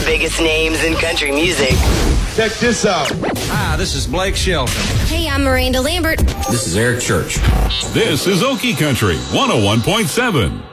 the biggest names in country music. Check this out. Hi, this is Blake Shelton. Hey, I'm Miranda Lambert. This is Eric Church. This is Okie Country 101.7.